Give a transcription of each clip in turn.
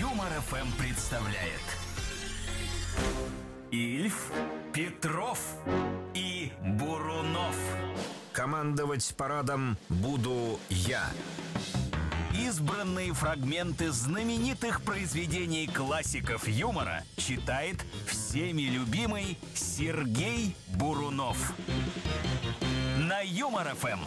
Юмор ФМ представляет Ильф, Петров и Бурунов. Командовать парадом буду я. Избранные фрагменты знаменитых произведений классиков юмора читает всеми любимый Сергей Бурунов. На Юмор ФМ.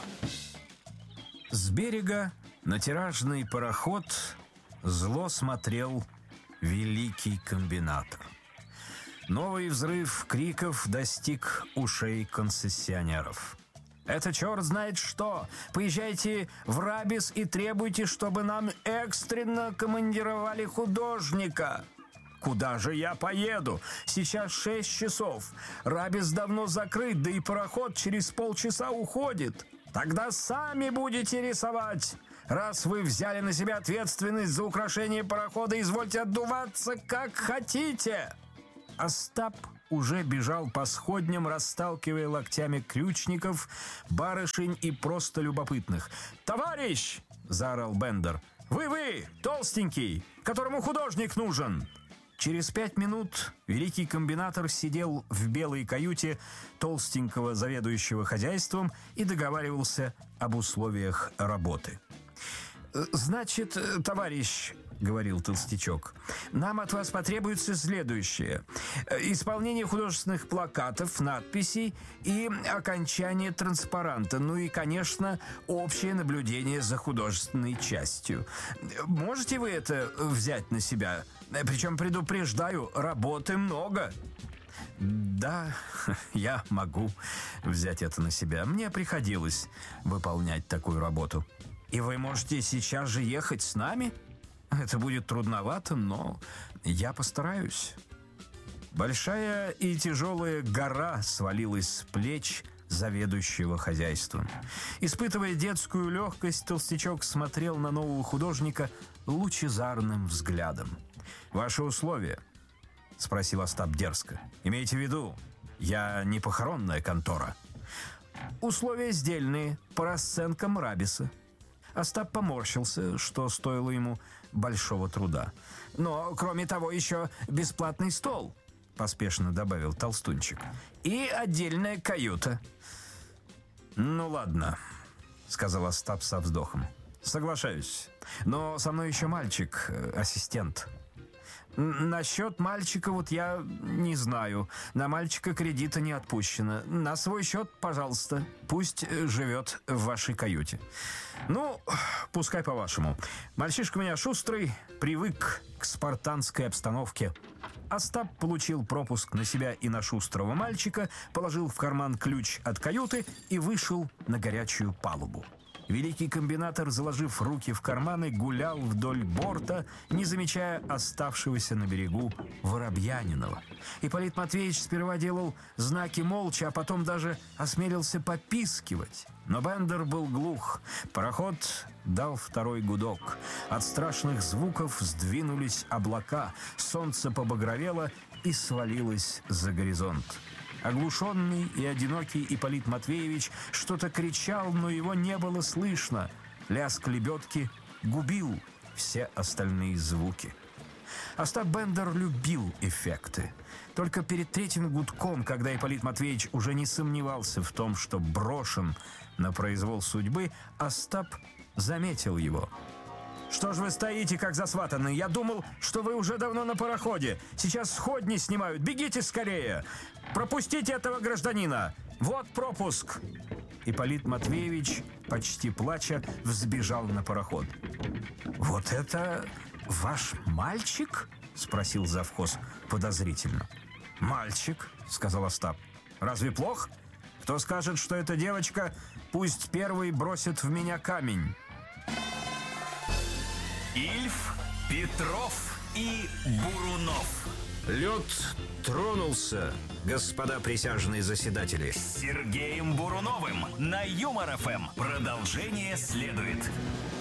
С берега на тиражный пароход зло смотрел великий комбинатор. Новый взрыв криков достиг ушей концессионеров. «Это черт знает что! Поезжайте в Рабис и требуйте, чтобы нам экстренно командировали художника!» «Куда же я поеду? Сейчас 6 часов. Рабис давно закрыт, да и пароход через полчаса уходит. Тогда сами будете рисовать. Раз вы взяли на себя ответственность за украшение парохода, извольте отдуваться как хотите!» Остап уже бежал по сходням, расталкивая локтями ключников, барышень и просто любопытных. «Товарищ!» — заорал Бендер. «Вы, толстенький, которому художник нужен!» Через 5 минут великий комбинатор сидел в белой каюте толстенького заведующего хозяйством и договаривался об условиях работы. «Значит, товарищ, — говорил толстячок, — нам от вас потребуется следующее: исполнение художественных плакатов, надписей и окончание транспаранта, ну и, конечно, общее наблюдение за художественной частью. Можете вы это взять на себя? Причем, предупреждаю, работы много». «Да, я могу взять это на себя. Мне приходилось выполнять такую работу». «И вы можете сейчас же ехать с нами? Это будет трудновато, но я постараюсь». Большая и тяжелая гора свалилась с плеч заведующего хозяйством. Испытывая детскую легкость, толстячок смотрел на нового художника лучезарным взглядом. «Ваши условия?» — спросил Остап дерзко. «Имейте в виду, я не похоронная контора». «Условия сдельные, по расценкам Рабиса». Остап поморщился, что стоило ему большого труда. «Но, кроме того, еще бесплатный стол», — поспешно добавил толстунчик. «И отдельная каюта». «Ну ладно», — сказал Остап со вздохом. «Соглашаюсь. Но со мной еще мальчик, ассистент». «Насчет мальчика вот я не знаю. На мальчика кредита не отпущено. На свой счет, пожалуйста. Пусть живет в вашей каюте». «Ну, пускай по-вашему. Мальчишка у меня шустрый, привык к спартанской обстановке». Остап получил пропуск на себя и на шустрого мальчика, положил в карман ключ от каюты и вышел на горячую палубу. Великий комбинатор, заложив руки в карманы, гулял вдоль борта, не замечая оставшегося на берегу Воробьянинова. Ипполит Матвеевич сперва делал знаки молча, а потом даже осмелился попискивать. Но Бендер был глух. Пароход дал второй гудок. От страшных звуков сдвинулись облака, солнце побагровело и свалилось за горизонт. Оглушенный и одинокий Ипполит Матвеевич что-то кричал, но его не было слышно. Лязг лебедки губил все остальные звуки. Остап Бендер любил эффекты. Только перед третьим гудком, когда Ипполит Матвеевич уже не сомневался в том, что брошен на произвол судьбы, Остап заметил его. «Что ж вы стоите, как засватанные? Я думал, что вы уже давно на пароходе. Сейчас сходни снимают. Бегите скорее! Пропустите этого гражданина! Вот пропуск!» Ипполит Матвеевич, почти плача, взбежал на пароход. «Вот это ваш мальчик?» — спросил завхоз подозрительно. «Мальчик», — сказал Остап. «Разве плохо? Кто скажет, что это девочка, пусть первый бросит в меня камень». Ильф, Петров и Бурунов. Лед тронулся, господа присяжные заседатели. С Сергеем Буруновым на Юмор ФМ. Продолжение следует.